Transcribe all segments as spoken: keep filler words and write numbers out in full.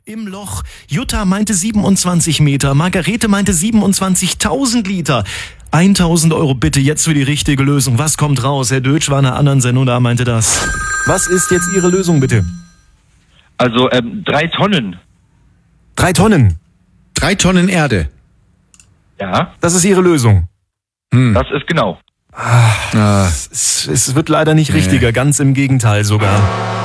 Im Loch. Jutta meinte siebenundzwanzig Meter, Margarete meinte siebenundzwanzigtausend Liter. tausend Euro bitte jetzt für die richtige Lösung. Was kommt raus? Herr Dötsch war in einer anderen Sendung, da meinte das. Was ist jetzt Ihre Lösung bitte? Also ähm, drei Tonnen. Drei Tonnen. Drei Tonnen Erde. Ja, Das ist Ihre Lösung. Hm. das ist genau. Ah, Es, es wird leider nicht richtiger, ganz im Gegenteil sogar.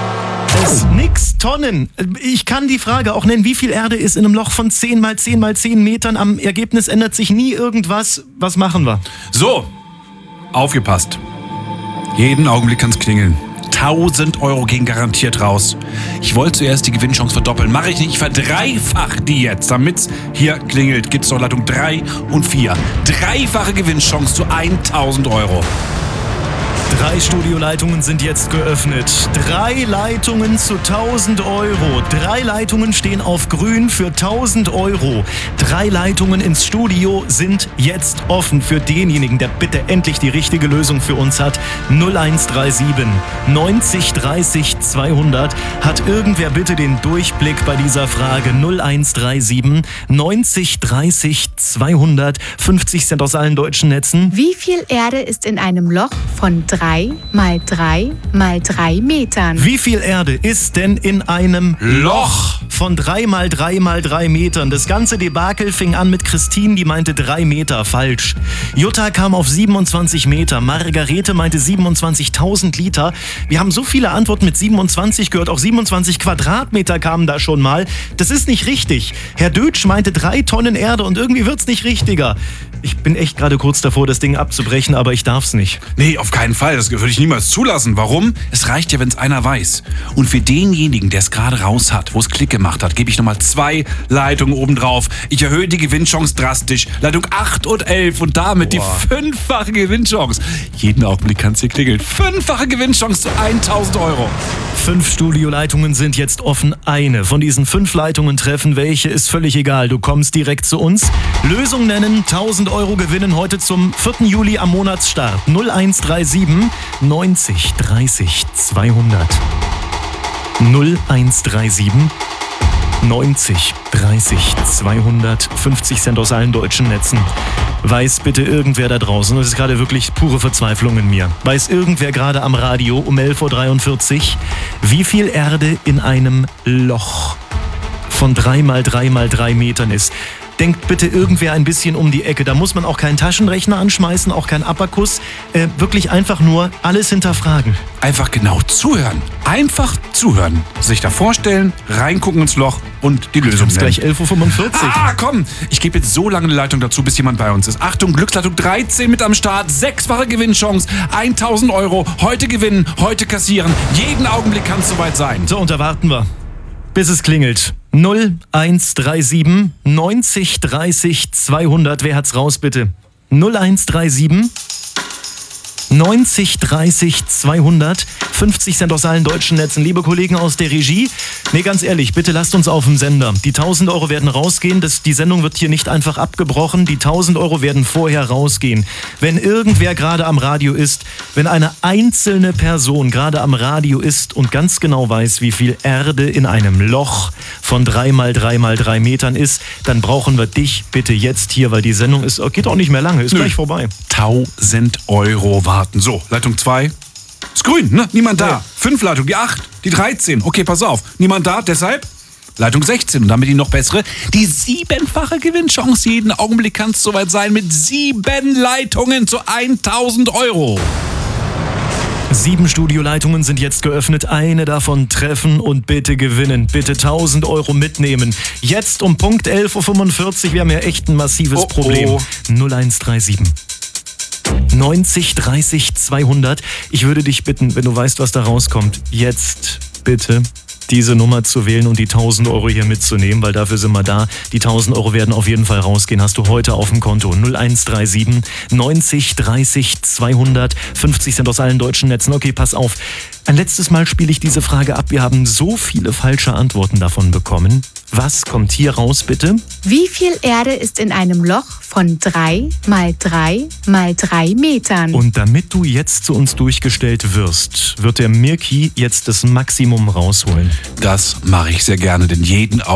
Es nix Tonnen. Ich kann die Frage auch nennen, wie viel Erde ist in einem Loch von zehn mal zehn mal zehn Metern? Am Ergebnis ändert sich nie irgendwas. Was machen wir? so, aufgepasst. Jeden Augenblick kann's klingeln. tausend Euro gehen garantiert raus. Ich wollte zuerst die Gewinnchance verdoppeln. Mache ich nicht. Ich verdreifach die jetzt. Damit's hier klingelt, gibt's noch Leitung drei und vier. Dreifache Gewinnchance zu tausend Euro. Drei Studioleitungen sind jetzt geöffnet. Drei Leitungen zu tausend Euro. Drei Leitungen stehen auf grün für tausend Euro. Drei Leitungen ins Studio sind jetzt offen für denjenigen, der bitte endlich die richtige Lösung für uns hat. null eins drei sieben neunzig dreißig zweihundert. Hat irgendwer bitte den Durchblick bei dieser Frage? null eins drei sieben neunzig dreißig zweihundert. fünfzig Cent aus allen deutschen Netzen. Wie viel Erde ist in einem Loch von drei mal drei mal drei Metern? Wie viel Erde ist denn in einem Loch von drei mal drei mal drei Metern? Das ganze Debakel fing an mit Christine, die meinte drei Meter, falsch. Jutta kam auf siebenundzwanzig Meter, Margarete meinte siebenundzwanzigtausend Liter. Wir haben so viele Antworten mit siebenundzwanzig gehört, auch siebenundzwanzig Quadratmeter kamen da schon mal. Das ist nicht richtig. Herr Dötsch meinte drei Tonnen Erde und irgendwie wird's nicht richtiger. Ich bin echt gerade kurz davor, das Ding abzubrechen, aber ich darf's nicht. Nee, auf keinen Fall. Das würde ich niemals zulassen. Warum? Es reicht ja, wenn es einer weiß. Und für denjenigen, der es gerade raus hat, wo es Klick gemacht hat, gebe ich nochmal zwei Leitungen obendrauf. Ich erhöhe die Gewinnchance drastisch. Leitung acht und elf und damit Boah. die fünffache Gewinnchance. Jeden Augenblick kann es hier klingeln. Fünffache Gewinnchance zu tausend Euro. Fünf Studioleitungen sind jetzt offen. Eine von diesen fünf Leitungen treffen. Welche ist völlig egal. Du kommst direkt zu uns. Lösung nennen, tausend Euro gewinnen heute zum vierten Juli am Monatsstart. null eins drei sieben neunzig dreißig zweihundert. null eins drei sieben neunzig dreißig zweihundert. fünfzig Cent aus allen deutschen Netzen. Weiß bitte irgendwer da draußen, das ist gerade wirklich pure Verzweiflung in mir, weiß irgendwer gerade am Radio um elf Uhr dreiundvierzig, wie viel Erde in einem Loch von drei mal drei mal drei Metern ist? Denkt bitte irgendwer ein bisschen um die Ecke. Da muss man auch keinen Taschenrechner anschmeißen, auch keinen Abakus. Äh, wirklich einfach nur alles hinterfragen. Einfach genau zuhören. Einfach zuhören. Sich da vorstellen, reingucken ins Loch und die Lösung Es ist nennen. gleich elf Uhr fünfundvierzig. Ah, komm! Ich gebe jetzt so lange eine Leitung dazu, bis jemand bei uns ist. Achtung, Glücksleitung dreizehn mit am Start. Sechsfache Gewinnchance. tausend Euro. Heute gewinnen, heute kassieren. Jeden Augenblick kann es soweit sein. So, und da warten wir, bis es klingelt. null eins drei sieben neunzig dreißig zweihundert. Wer hat's raus, bitte? null eins drei sieben neunzig dreißig zweihundert. fünfzig Cent aus allen deutschen Netzen. Liebe Kollegen aus der Regie, nee, ganz ehrlich, bitte lasst uns auf dem Sender. Die tausend Euro werden rausgehen. Das, die Sendung wird hier nicht einfach abgebrochen. Die tausend Euro werden vorher rausgehen. Wenn irgendwer gerade am Radio ist, wenn eine einzelne Person gerade am Radio ist und ganz genau weiß, wie viel Erde in einem Loch von drei mal drei mal drei Metern ist, dann brauchen wir dich bitte jetzt hier, weil die Sendung ist, geht auch nicht mehr lange, ist Nö. gleich vorbei. tausend Euro warten. So, Leitung zwei. Ist grün, ne? Niemand da. Ja. Fünf Leitung, die acht, die dreizehn. Okay, pass auf. Niemand da, deshalb Leitung sechzehn. Und damit die noch bessere, die siebenfache Gewinnchance. Jeden Augenblick kann es soweit sein mit sieben Leitungen zu tausend Euro. Sieben Studioleitungen sind jetzt geöffnet. Eine davon treffen und bitte gewinnen. Bitte tausend Euro mitnehmen. Jetzt um Punkt elf Uhr fünfundvierzig. Wir haben ja echt ein massives Oh, oh. Problem. null eins drei sieben neunzig dreißig zweihundert. Ich würde dich bitten, wenn du weißt, was da rauskommt, jetzt bitte diese Nummer zu wählen und die tausend Euro hier mitzunehmen, weil dafür sind wir da. Die tausend Euro werden auf jeden Fall rausgehen. Hast du heute auf dem Konto. null eins drei sieben neunzig dreißig zweihundert. fünfzig Cent aus allen deutschen Netzen. Okay, pass auf. Ein letztes Mal spiele ich diese Frage ab. Wir haben so viele falsche Antworten davon bekommen. Was kommt hier raus, bitte? Wie viel Erde ist in einem Loch von drei mal drei mal drei Metern? Und damit du jetzt zu uns durchgestellt wirst, wird der Mirki jetzt das Maximum rausholen. Das mache ich sehr gerne, denn jeden